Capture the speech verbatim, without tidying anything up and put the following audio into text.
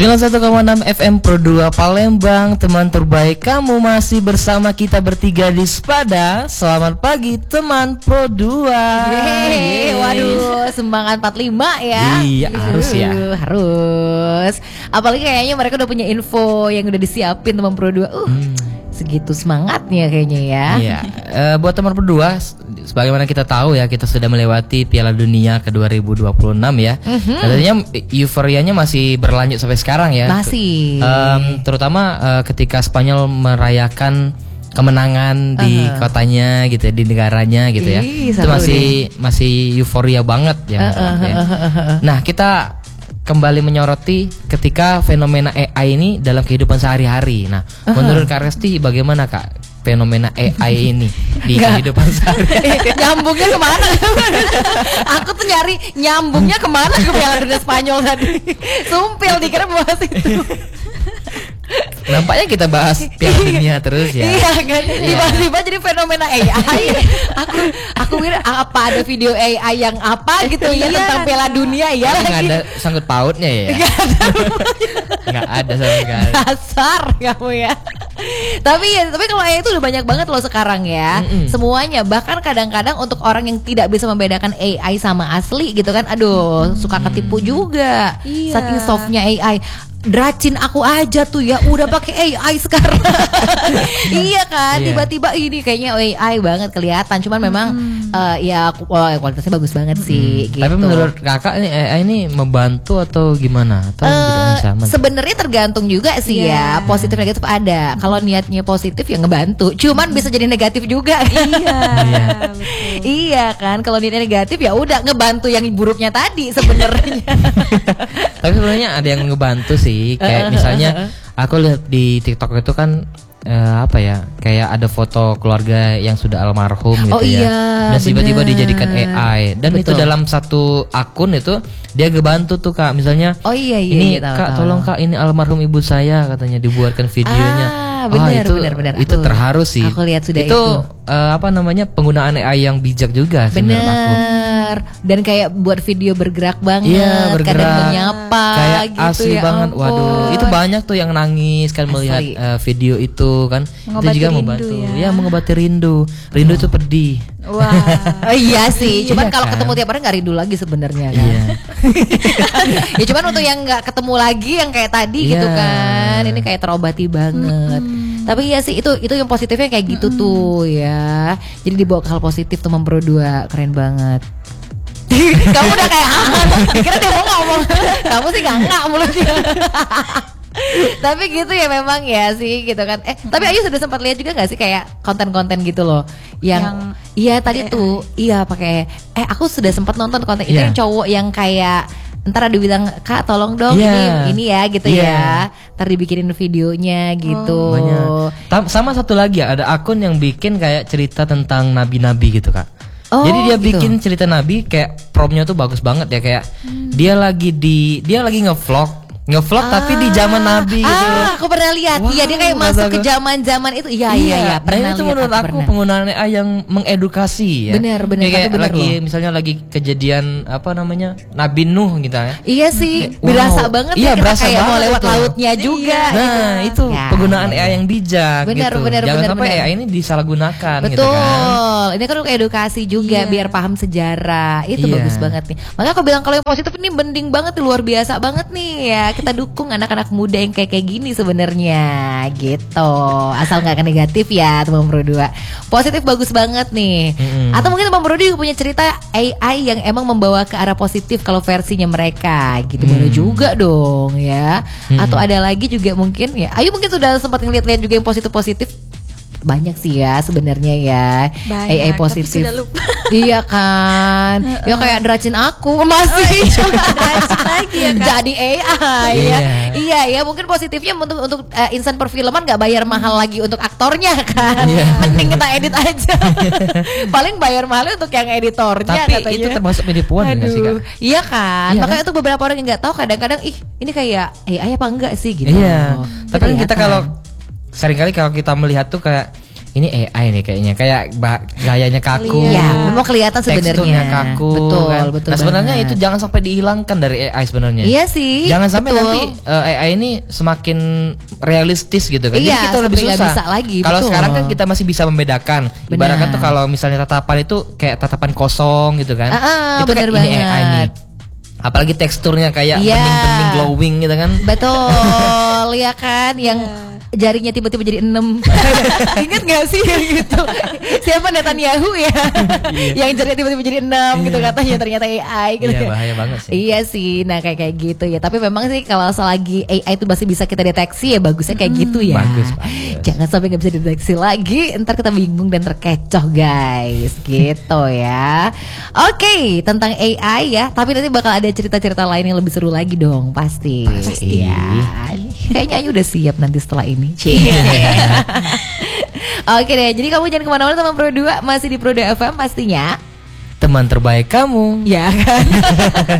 sembilan puluh satu koma enam F M Pro dua Palembang, teman terbaik. Kamu masih bersama kita bertiga di Spada. Selamat pagi teman Pro dua. Yeay, waduh, semangat empat puluh lima ya. Iya, harus ya. Harus. Apalagi kayaknya mereka udah punya info yang udah disiapin teman Pro dua. Uh, hmm. Segitu semangatnya kayaknya ya. Iya, uh, buat teman Pro dua, sebagaimana kita tahu ya, kita sudah melewati Piala Dunia ke dua ribu dua puluh enam ya. Mm-hmm. Katanya euforianya masih berlanjut sampai sekarang ya. Masih. Um, terutama uh, ketika Spanyol merayakan kemenangan di uh-huh. kotanya gitu ya, di negaranya gitu ya. Ih, itu masih deh. masih euforia banget ya. Uh-huh. ya. Nah, kita kembali menyoroti ketika fenomena A I ini dalam kehidupan sehari-hari. Nah, uh-huh. menurut Kak Resti bagaimana Kak fenomena A I ini di Nggak. kehidupan sehari-hari? Nyambungnya kemana? Aku tuh nyari nyambungnya kemana ke Piala Dunia Spanyol tadi. Sumpil dikira bahas itu. Nampaknya kita bahas Piala Dunia terus ya. Iya kan, tiba-tiba jadi fenomena A I. Aku aku kira apa ada video A I yang apa gitu ya tentang Piala Dunia ya. Nggak ada sangkut pautnya ya. Nggak ada sama sekali. Dasar kamu ya. Tapi ya, tapi kalau A I itu udah banyak banget loh sekarang ya. Mm-mm. Semuanya, bahkan kadang-kadang untuk orang yang tidak bisa membedakan A I sama asli gitu kan, aduh, suka ketipu juga. Iya. Saking softnya A I. Dracin aku aja tuh ya udah pakai A I sekarang. Iya kan, yeah. Tiba-tiba ini kayaknya A I banget kelihatan. Cuman memang hmm. uh, ya oh, kualitasnya bagus banget sih. Hmm. Gitu. Tapi menurut kakak ini A I ini membantu atau gimana? Atau uh, sebenarnya tergantung juga sih yeah. ya. Positif negatif ada. Kalau niatnya positif ya ngebantu. Cuman hmm. bisa jadi negatif juga. Iya. Iya kan. Kalau niatnya negatif ya udah ngebantu yang buruknya tadi sebenarnya. Tapi sebenarnya ada yang ngebantu sih. Kayak misalnya aku lihat di TikTok itu kan uh, apa ya, kayak ada foto keluarga yang sudah almarhum gitu oh, ya. Iya, dan tiba-tiba dijadikan A I. Dan Betul. itu dalam satu akun itu dia ngebantu tuh Kak. Misalnya oh iya iya ini iya, tahu, Kak tahu. tolong Kak ini almarhum ibu saya, katanya dibuatkan videonya. Ah, benar, oh, itu, benar, benar. Itu aku, terharu sih. Aku lihat sudah itu. itu. Uh, apa namanya, penggunaan A I yang bijak juga sih menurut aku. Dan kayak buat video bergerak banget, iya, bergerak, kadang menyapa kayak gitu asli ya, banget. ampun. Waduh, itu banyak tuh yang nangis kan melihat uh, video itu kan. Mengobati itu juga rindu, membantu. ya. Ya, mengobati rindu. Rindu itu oh. pedih. Wah. Oh, iya sih. Cuman iya kalau kan? ketemu tiap hari nggak rindu lagi sebenarnya kan. Iya. Ya cuman untuk yang nggak ketemu lagi yang kayak tadi yeah. gitu kan, ini kayak terobati banget. Mm-hmm. Tapi ya sih itu itu yang positifnya kayak gitu mm-hmm. tuh ya. Jadi dibawa ke hal positif teman Pro dua, keren banget. Kamu udah kayak kira dia mau ngomong. Kamu sih gak ngak mulutnya. Tapi gitu ya memang ya sih gitu kan. Eh tapi Ayu sudah sempat lihat juga gak sih kayak konten-konten gitu loh yang, yang iya tadi tuh iya pakai eh aku sudah sempat nonton konten itu yeah. yang cowok yang kayak ntar ada bilang Kak tolong dong yeah. ini ini ya gitu yeah. ya. Ntar dibikinin videonya gitu. Oh, sama satu lagi ya, ada akun yang bikin kayak cerita tentang nabi-nabi gitu Kak. Oh, jadi dia gitu. Bikin cerita nabi kayak promnya tuh bagus banget ya, kayak hmm. dia lagi di dia lagi ngevlog ngevlog ah, tapi di zaman nabi gitu. Ah, aku pernah lihat. Iya, wow, dia kayak masuk ke zaman-zaman itu. Iya, iya, iya. Nah, itu menurut aku, aku penggunaan A I yang mengedukasi ya. Benar, benar. Kayak bener lagi loh. Misalnya lagi kejadian apa namanya? Nabi Nuh gitu ya. Iya sih, wow. berasa banget iya, ya kita berasa kayak mau lewat itu. lautnya juga. Nah, gitu. itu ya, penggunaan ya. A I yang bijak benar, gitu. Benar, Jangan benar, sampai benar. A I ini disalahgunakan. Betul. Gitu kan. Ini kan edukasi juga yeah. biar paham sejarah. Itu yeah. bagus banget nih. Makanya aku bilang kalau yang positif ini mending banget, luar biasa banget nih ya. Kita dukung anak-anak muda yang kayak kayak gini sebenarnya gitu. Asal nggak ke negatif ya teman Pro dua. Positif bagus banget nih. Mm-hmm. Atau mungkin teman Pro dua punya cerita A I yang emang membawa ke arah positif kalau versinya mereka gitu. Mm. Boleh juga dong ya. Mm-hmm. Atau ada lagi juga mungkin ya. Ayu mungkin sudah sempat ngeliat-liat juga yang positif-positif. Banyak sih ya sebenarnya ya. Banyak, A I positif. tapi sudah lupa. Iya kan. Ya kayak dracin aku masih oh, dracin lagi ya kan. Jadi A I ya. Iya ya, mungkin positifnya untuk untuk uh, insan perfilman nggak bayar mahal lagi untuk aktornya kan. Yeah. Mending kita edit aja. Paling bayar mahal untuk yang editornya. Tapi katanya. itu termasuk penipuan nggak sih Kak? Iya kan. Iya, makanya kan? Untuk beberapa orang yang nggak tahu kadang-kadang ih ini kayak A I apa enggak sih gitu. Iya. Tapi kan kita kalau kan. seringkali kalau kita melihat tuh kayak ini A I nih kayaknya, kayak bah- gayanya kaku. Iya, memang kelihatan sebenarnya. Teksturnya kaku. Betul, kan? betul. Nah sebenarnya banget. itu jangan sampai dihilangkan dari A I sebenarnya. Iya sih. Jangan sampai betul. nanti uh, A I ini semakin realistis gitu kan. Iya, Jadi kita lebih sampai nggak susah. bisa lagi, Kalau betul. sekarang kan kita masih bisa membedakan. Benar. Ibaratkan tuh kalau misalnya tatapan itu kayak tatapan kosong gitu kan. Ah, ah, itu benar kan ini A I nih. banget. Apalagi teksturnya kayak Iya. bening-bening glowing gitu kan. Betul, ya kan yang jarinya tiba-tiba jadi enam. Ingat gak sih yang gitu? Siapa Netanyahu ya? Yang jarinya tiba-tiba jadi enam gitu katanya, ternyata A I gitu. Iya, bahaya banget sih. Iya sih, nah kayak kayak gitu ya. Tapi memang sih kalau selagi A I itu masih bisa kita deteksi ya bagusnya kayak gitu ya. Bagus, bagus. Jangan sampai nggak bisa dideteksi lagi, ntar kita bingung dan terkecoh guys, gitu ya. Oke, tentang A I ya. Tapi nanti bakal ada cerita-cerita lain yang lebih seru lagi dong, pasti. Pasti. Iya. Kayaknya Ayu udah siap nanti setelah ini. Oke deh, jadi kamu jangan kemana-mana teman Pro dua, masih di Pro dua F M pastinya. Teman terbaik kamu. Ya kan.